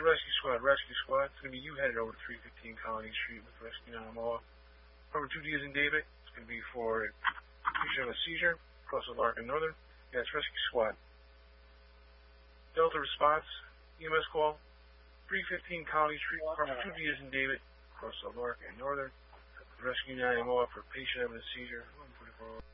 Attention Rescue Squad, Rescue Squad. It's going to be you headed over to 315 Colony Street with Rescue 911. Number 2D is in David. It's going to be for patient of a seizure across the Lark and Northern. Yeah, it's Rescue Squad. Delta response, EMS call, 315 Colony Street. Number 2D is in David across the Lark and Northern. Rescue 911 for patient having a seizure.